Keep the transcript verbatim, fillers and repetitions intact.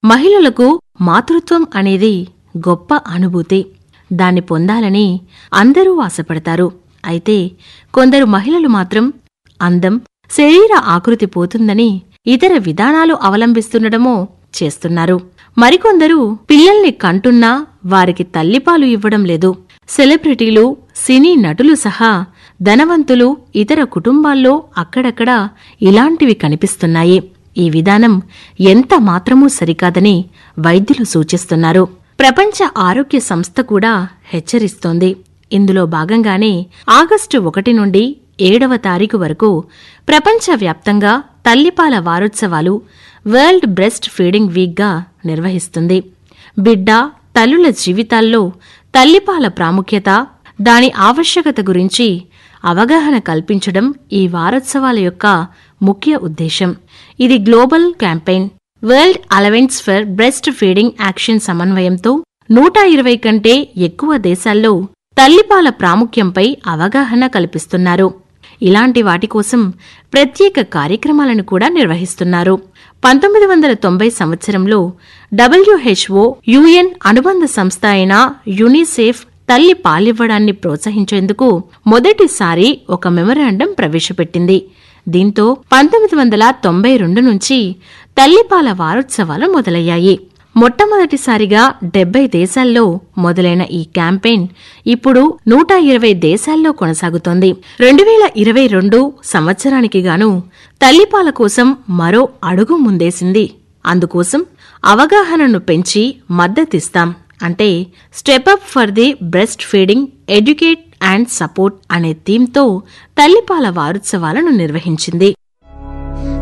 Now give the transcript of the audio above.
మహిళలకు మాతృత్వం అనేది గొప్ప అనుభూతి. దాన్ని పొందాలని అందరూ ఆశపడతారు. అయితే కొందరు మహిళలు మాత్రం అందం, శరీర ఆకృతి పోతుందని ఇతర విధానాలు అవలంబిస్తుండటమో చేస్తున్నారు. మరికొందరు పిల్లల్ని కంటున్నా వారికి తల్లిపాలు ఇవ్వడం లేదు. సెలబ్రిటీలు, సినీ నటులు సహా ధనవంతులు, ఇతర కుటుంబాల్లో అక్కడక్కడ ఇలాంటివి కనిపిస్తున్నాయి. ఈ విధానం ఎంత మాత్రమూ సరికాదని వైద్యులు సూచిస్తున్నారు. ప్రపంచ ఆరోగ్య సంస్థ కూడా హెచ్చరిస్తోంది. ఇందులో భాగంగానే ఆగస్టు ఒకటి నుండి ఏడవ తారీఖు వరకు ప్రపంచవ్యాప్తంగా తల్లిపాల వారోత్సవాలు వరల్డ్ బ్రెస్ట్ ఫీడింగ్ వీక్గా నిర్వహిస్తుంది. బిడ్డ, తల్లుల జీవితాల్లో తల్లిపాల ప్రాముఖ్యత, దాని ఆవశ్యకత గురించి అవగాహన కల్పించడం ఈ వారోత్సవాల యొక్క ముఖ్య ఉద్దేశం. ఇది global campaign world allowance for breast feeding action సమన్వయంతో నూట ఇరవై కంటే ఎక్కువ దేశాల్లో తల్లిపాల ప్రాముఖ్యంపై అవగాహన కల్పిస్తున్నారు. ఇలాంటి వాటి కోసం ప్రత్యేక కార్యక్రమాలను కూడా నిర్వహిస్తున్నారు. పంతొమ్మిది వందల తొంభై సంవత్సరంలో డబ్ల్యూహెచ్ఓ, యుఎన్ అనుబంధ సంస్థ అయిన యునిసెఫ్ తల్లి పాలివ్వడాన్ని ప్రోత్సహించేందుకు మొదటిసారి ఒక మెమొరాండం ప్రవేశపెట్టింది. దీంతో పంతొమ్మిది వందల తొంభై రెండు నుంచి తల్లిపాల వారోత్సవాలు మొదలయ్యాయి. మొట్టమొదటిసారిగా డెబ్బై దేశాల్లో మొదలైన ఈ క్యాంపెయిన్ ఇప్పుడు నూట ఇరవై దేశాల్లో కొనసాగుతోంది. రెండు వేల ఇరవై రెండు సంవత్సరానికి గాను తల్లిపాల కోసం మరో అడుగు ముందేసింది. అందుకోసం అవగాహనను పెంచి మద్దతిస్తాం అంటే step up for the breast feeding, educate and support అనే థీమ్తో తల్లిపాల వారోత్సవాలను నిర్వహించింది.